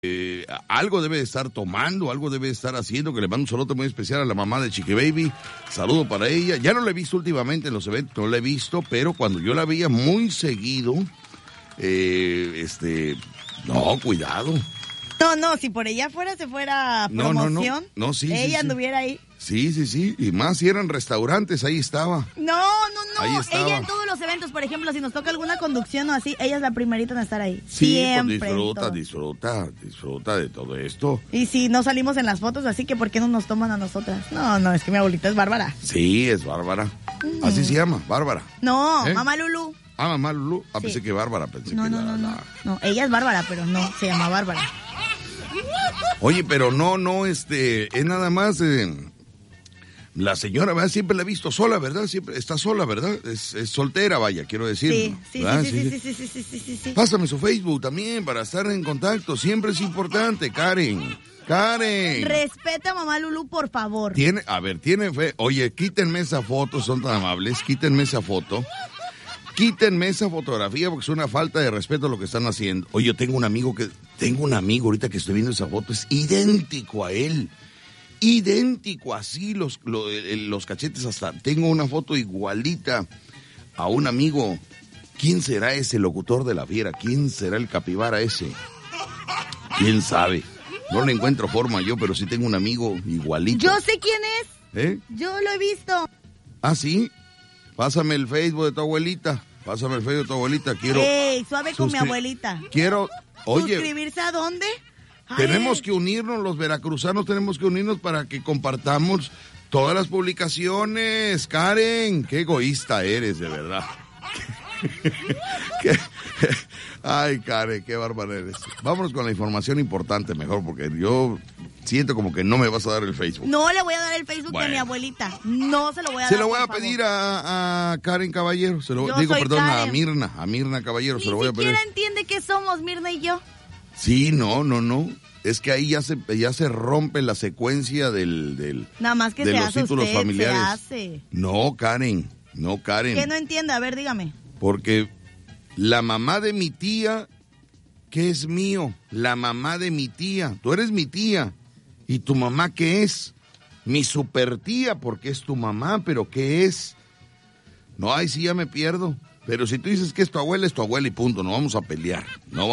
algo debe de estar tomando, algo debe de estar haciendo, que le mando un saludo muy especial a la mamá de Chiqui Baby, saludo para ella. Ya no la he visto últimamente en los eventos, no la he visto, pero cuando yo la veía muy seguido, no, cuidado. No, si por ella se fuera promoción, no, sí, ella sí, anduviera ahí. Sí, y más si eran restaurantes, ahí estaba. No, Ahí estaba. ella en todos los eventos, por ejemplo, si nos toca alguna conducción o así, ella es la primerita en estar ahí. Sí, siempre. pues disfruta de todo esto. Y si no salimos en las fotos, así que ¿por qué no nos toman a nosotras? No, es que mi abuelita es Bárbara. Sí, es Bárbara. Así se llama, Bárbara. No, Mamá Lulú. Ah, Mamá Lulú. Sí. Pensé que Bárbara. No, ella es Bárbara, pero no, se llama Bárbara. Oye, pero no, es nada más, la señora, ¿verdad? Siempre la he visto sola, ¿verdad? Siempre está sola, ¿verdad? Es soltera, vaya, quiero decir. Sí. Pásame su Facebook también para estar en contacto, siempre es importante, Karen. Respeta a Mamá Lulú, por favor. Tiene fe. Oye, quítenme esa foto, son tan amables, quítenme esa foto. Quítenme esa fotografía porque es una falta de respeto a lo que están haciendo. Oye, yo tengo un amigo ahorita que estoy viendo esa foto, es idéntico a él. Idéntico, así los cachetes hasta. Tengo una foto igualita a un amigo. ¿Quién será ese locutor de La Fiera? ¿Quién será el capibara ese? ¿Quién sabe? No le encuentro forma yo, pero sí tengo un amigo igualito. Yo sé quién es. Yo lo he visto. ¿Ah, sí? Pásame el Facebook de tu abuelita. Quiero. ¡Ey, suave con mi abuelita! Oye. ¿Suscribirse a dónde? Tenemos que unirnos, los veracruzanos tenemos que unirnos para que compartamos todas las publicaciones. Karen, qué egoísta eres, de verdad. Ay, Karen, qué bárbara eres. Vámonos con la información importante mejor, porque yo siento como que no me vas a dar el Facebook. No le voy a dar el Facebook de mi abuelita. No se lo voy a dar. Se lo voy a pedir a Karen Caballero. A Mirna Caballero. Se lo voy a pedir. Ni siquiera entiende qué somos, Mirna y yo. Sí, no. Es que ahí ya se rompe la secuencia del nada más que de se los hace títulos usted, familiares. se hace. No, Karen. ¿Qué no entiende? A ver, dígame. Porque la mamá de mi tía, ¿qué es mío? La mamá de mi tía. Tú eres mi tía. ¿Y tu mamá qué es? Mi super tía, porque es tu mamá, pero ¿qué es? No, ahí sí ya me pierdo. Pero si tú dices que es tu abuela y punto. No vamos a pelear.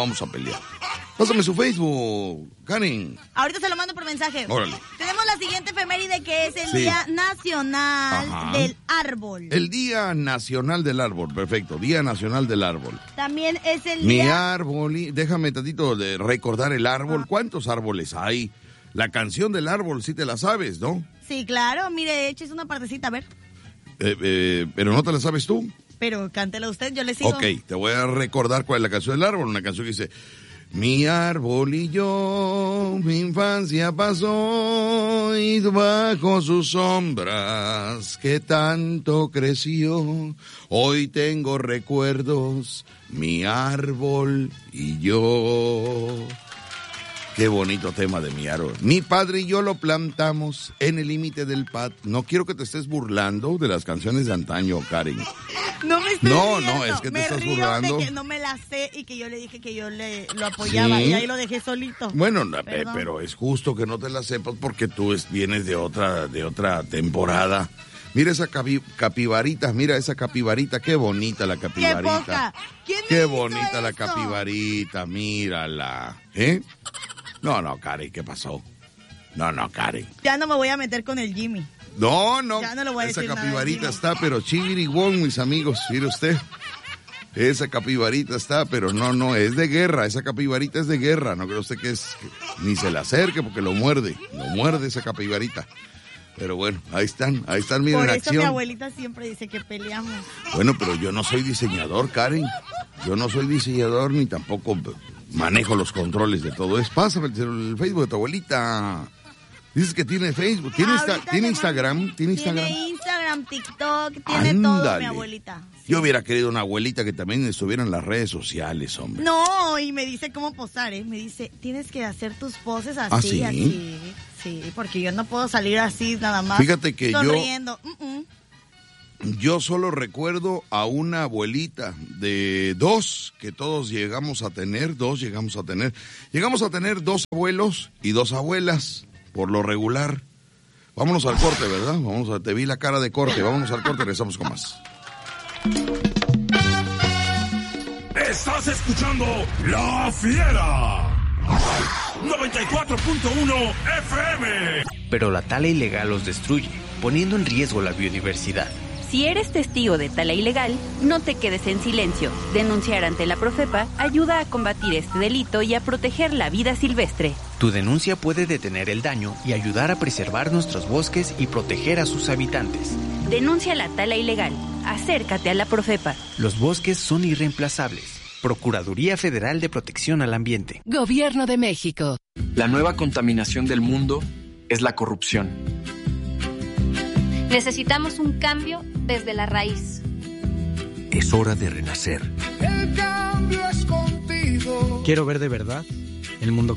Pásame su Facebook, Karen. Ahorita se lo mando por mensaje. Órale. Tenemos la siguiente efeméride, que es el Día Nacional del Árbol. El Día Nacional del Árbol, perfecto. Día Nacional del Árbol. También es el Mi día... árbol, déjame tantito de recordar el árbol. ¿Cuántos árboles hay? La canción del árbol, sí te la sabes, ¿no? Sí, claro. Mire, de hecho es una partecita, a ver. Pero no te la sabes tú. Pero cántela usted, yo le sigo. Ok, te voy a recordar cuál es la canción del árbol. Una canción que dice: mi árbol y yo, mi infancia pasó y bajo sus sombras que tanto creció. Hoy tengo recuerdos, mi árbol y yo. Qué bonito tema de mi árbol. Mi padre y yo lo plantamos en el límite del patio. No quiero que te estés burlando de las canciones de antaño, Karen. No me estoy riendo. No, es que te estás burlando. De que no me la sé y que yo le dije que yo lo apoyaba, y ahí lo dejé solito. Bueno, pero es justo que no te la sepas porque tú vienes de otra temporada. Mira esa capibarita, qué bonita la capibarita. ¡Qué poca! Qué bonita la capibarita, mírala. No, Karen, ¿qué pasó? No, Karen. Ya no me voy a meter con el Jimmy. No, ya no le voy a esa decir capibarita nada, está, pero chiriguón, mis amigos, mire usted. Esa capibarita está, pero no, es de guerra, esa capibarita es de guerra. No creo usted que ni se le acerque porque lo muerde esa capibarita. Pero bueno, ahí están, miren en acción. Por eso mi abuelita siempre dice que peleamos. Bueno, pero yo no soy diseñador, Karen. Yo no soy diseñador ni tampoco manejo los controles de todo eso. Pásame el Facebook de tu abuelita. Dices que tiene Facebook, tiene Instagram. Tiene Instagram, TikTok, tiene todo mi abuelita. Sí. Yo hubiera querido una abuelita que también estuviera en las redes sociales, hombre. No, y me dice cómo posar, Me dice, tienes que hacer tus poses así, ¿Ah, sí? Sí, porque yo no puedo salir así nada más. Fíjate que sonriendo. Yo solo recuerdo a una abuelita de 2 que todos llegamos a tener. Llegamos a tener 2 abuelos y 2 abuelas, por lo regular. Vámonos al corte, ¿verdad? Te vi la cara de corte. Vámonos al corte, regresamos con más. Estás escuchando La Fiera 94.1 FM. Pero la tala ilegal los destruye, poniendo en riesgo la biodiversidad. Si eres testigo de tala ilegal, no te quedes en silencio. Denunciar ante la Profepa ayuda a combatir este delito y a proteger la vida silvestre. Tu denuncia puede detener el daño y ayudar a preservar nuestros bosques y proteger a sus habitantes. Denuncia la tala ilegal. Acércate a la Profepa. Los bosques son irreemplazables. Procuraduría Federal de Protección al Ambiente. Gobierno de México. La nueva contaminación del mundo es la corrupción. Necesitamos un cambio desde la raíz. Es hora de renacer. El cambio es contigo. Quiero ver de verdad el mundo